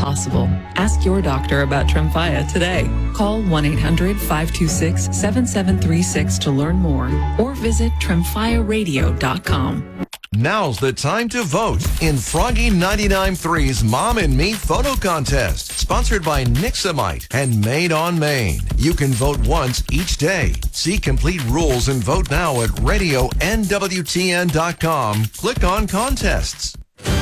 possible. Ask your doctor about Tremfya today. Call 1-800-526-7736 to learn more or visit TremfyaRadio.com. Now's the time to vote in Froggy 99.3's Mom and Me Photo Contest, sponsored by Nixamite and Made on Maine. You can vote once each day. See complete rules and vote now at radionwtn.com. Click on contests.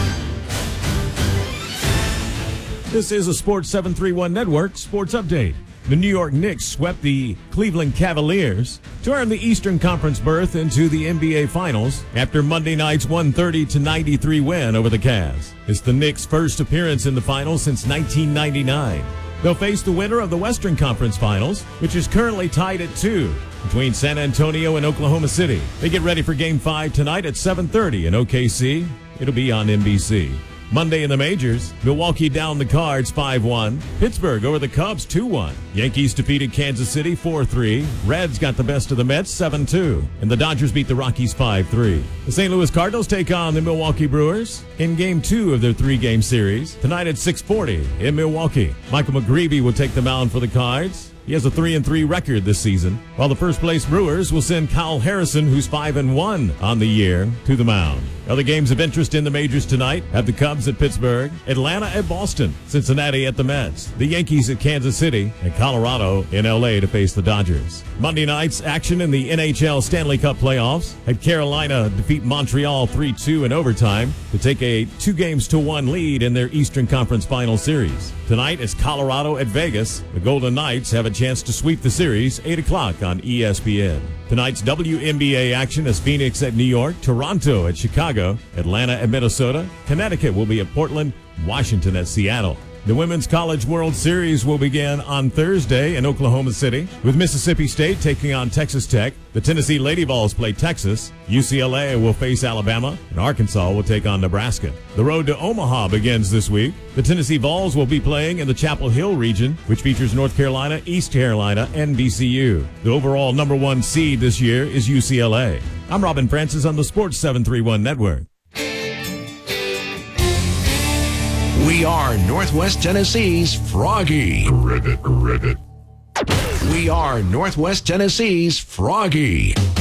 This is a Sports 731 Network Sports Update. The New York Knicks swept the Cleveland Cavaliers to earn the Eastern Conference berth into the NBA Finals after Monday night's 130-93 win over the Cavs. It's the Knicks' first appearance in the finals since 1999. They'll face the winner of the Western Conference Finals, which is currently tied at 2 between San Antonio and Oklahoma City. They get ready for Game 5 tonight at 7:30 in OKC. It'll be on NBC. Monday in the majors, Milwaukee down the Cards 5-1. Pittsburgh over the Cubs 2-1. Yankees defeated Kansas City 4-3. Reds got the best of the Mets 7-2. And the Dodgers beat the Rockies 5-3. The St. Louis Cardinals take on the Milwaukee Brewers in Game 2 of their 3-game series tonight at 6:40 in Milwaukee. Michael McGreevy will take the mound for the Cards. He has a 3-3 record this season, while the first-place Brewers will send Kyle Harrison, who's 5-1 on the year, to the mound. Other games of interest in the majors tonight have the Cubs at Pittsburgh, Atlanta at Boston, Cincinnati at the Mets, the Yankees at Kansas City, and Colorado in L.A. to face the Dodgers. Monday night's action in the NHL Stanley Cup playoffs had Carolina defeat Montreal 3-2 in overtime to take a 2-1 lead in their Eastern Conference Final Series. Tonight is Colorado at Vegas. The Golden Knights have a chance to sweep the series 8 o'clock on ESPN. Tonight's WNBA action is Phoenix at New York, Toronto at Chicago, Atlanta at Minnesota, Connecticut will be at Portland, Washington at Seattle. The Women's College World Series will begin on Thursday in Oklahoma City, with Mississippi State taking on Texas Tech. The Tennessee Lady Vols play Texas. UCLA will face Alabama, and Arkansas will take on Nebraska. The road to Omaha begins this week. The Tennessee Vols will be playing in the Chapel Hill region, which features North Carolina, East Carolina, and VCU. The overall number 1 seed this year is UCLA. I'm Robin Francis on the Sports 731 Network. We are Northwest Tennessee's Froggy. Reddit. We are Northwest Tennessee's Froggy.